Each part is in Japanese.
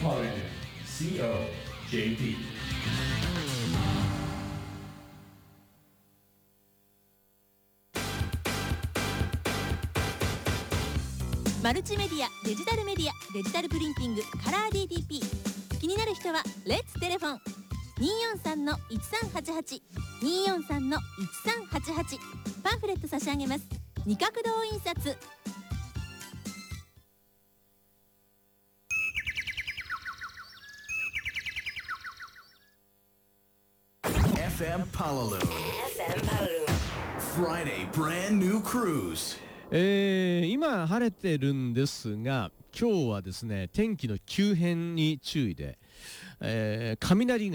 calling in COJP。 マルチメディア、デジタルメディア、デジタルプリンティング、カラー DTP。 気になる人はレッツテレフォン 243-1388 243-1388。 パンフレット差し上げます。二角堂印刷。 FM Palalo. FM Palalo. Friday brand new cruise。 今晴れてるんですが、今日はですね天気の急変に注意で、雷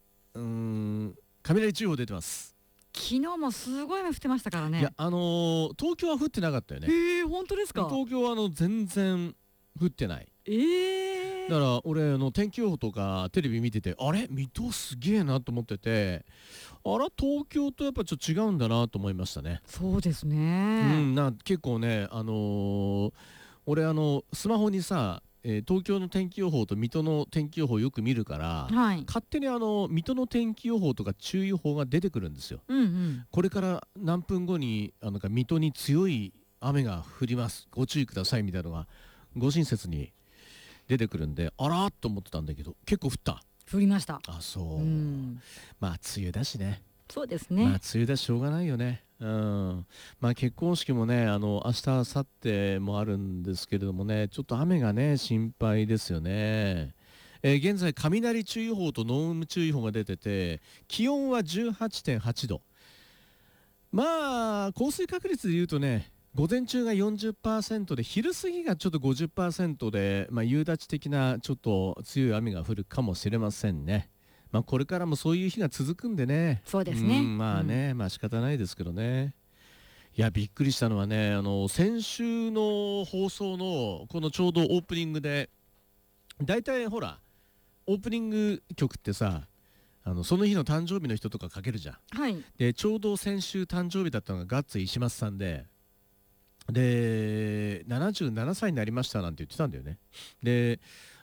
注意報出てます。 昨日もすごい雨降ってましたからね。 いや東京は降ってなかったよね。 本当ですか？ 東京は全然降ってない。だから俺天気予報とかテレビ見てて、あれ水戸すげえなと思ってて、あら東京とやっぱちょっと違うんだなと思いましたね。 そうですね。 結構ね俺スマホにさ、東京の天気予報と水戸の天気予報よく見るから、勝手に水戸の天気予報とか注意報が出てくるんですよ。これから何分後に水戸に強い雨が降ります、ご注意くださいみたいなのがご親切に出てくるんで、あらーっと思ってたんだけど、結構降りました。 あ、そう、まあ梅雨だしね。 そうですね。 まあ梅雨だししょうがないよね。まあ結婚式もね明日明後日もあるんですけれどもね、ちょっと雨がね心配ですよね。現在雷注意報と濃霧注意報が出てて、気温は 18.8 度。まあ降水確率でいうとね、午前中が 40% で昼過ぎがちょっと 50% で、夕立的なちょっと強い雨が降るかもしれませんね。これからもそういう日が続くんでね。 そうですね。 まあね、仕方ないですけどね。いやびっくりしたのはね、先週の放送のこのちょうどオープニングで、だいたいほらオープニング曲ってさ、その日の誕生日の人とかかけるじゃん。でちょうど先週誕生日だったのがガッツ石松さんで、77歳になりましたなんて言ってたんだよね。で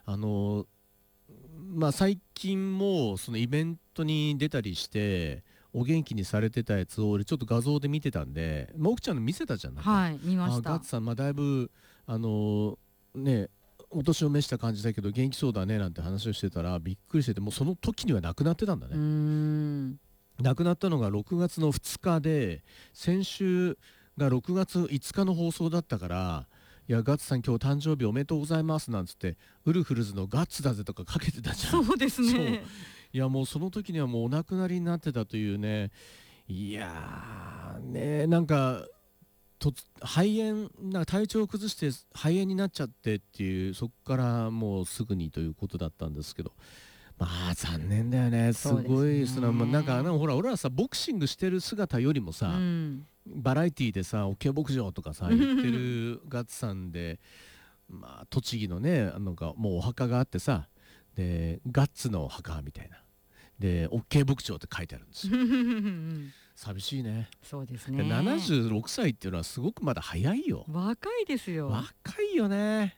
最近もそのイベントに出たりしてお元気にされてたやつを俺ちょっと画像で見てたんで、奥ちゃんの見せたじゃん。 見ました。 ガッツさん、だいぶねお年を召した感じだけど元気そうだねなんて話をしてたらびっくりしてて、もうその時には亡くなってたんだね。亡くなったのが6月の2日で、先週が6月5日の放送だったから、いやガッツさん今日誕生日おめでとうございますなんつってウルフルズのガッツだぜとかかけてたじゃん。 そうですね。 いやもうその時にはもうお亡くなりになってたというね。いやーね、なんか肺炎、体調を崩して肺炎になっちゃってっていう、そこからもうすぐにということだったんですけど、残念だよね。すごいなんかほら俺らさボクシングしてる姿よりもさ、バラエティーでさ OK 牧場とかさ言ってるガッツさんで、栃木のねもうお墓があってさ、でガッツのお墓みたいなで OK 牧場って書いてあるんですよ。寂しいね。 そうですね。 76歳っていうのはすごくまだ早いよ。 若いですよ。 若いよね。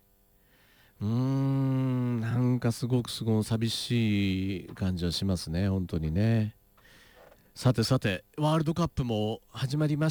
なんかすごく寂しい感じはしますね、本当にね。さてワールドカップも始まりました。